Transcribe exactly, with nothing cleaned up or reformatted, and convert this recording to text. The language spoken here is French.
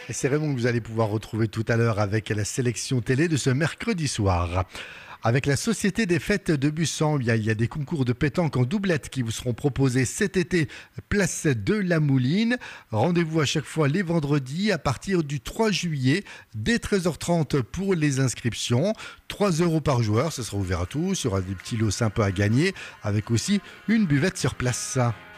Et c'est Raymond que vous allez pouvoir retrouver tout à l'heure avec la sélection télé de ce mercredi soir. Avec la Société des Fêtes de Bussan, il y, a, il y a des concours de pétanque en doublette qui vous seront proposés cet été, place de la Mouline. Rendez-vous à chaque fois les vendredis à partir du trois juillet, dès treize heures trente pour les inscriptions. trois euros par joueur, ça sera ouvert à tous, il y aura des petits lots sympas à gagner, avec aussi une buvette sur place.